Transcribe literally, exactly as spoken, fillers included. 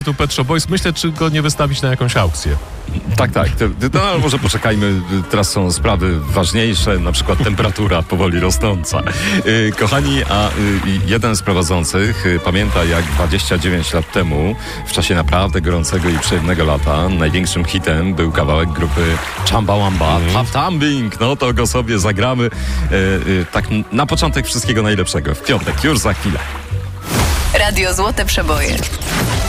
Tu Pet Shop Boys, myślę, czy go nie wystawić na jakąś aukcję. Tak, tak. To, no, ale może poczekajmy. Teraz są sprawy ważniejsze, na przykład temperatura powoli rosnąca. Yy, kochani, a yy, jeden z prowadzących yy, pamięta, jak dwadzieścia dziewięć lat temu, w czasie naprawdę gorącego i przyjemnego lata, największym hitem był kawałek grupy Chumbawamba, mm. Tap Tumbling. No to go sobie zagramy. Yy, yy, tak na początek wszystkiego najlepszego. W piątek, już za chwilę. Radio Złote Przeboje.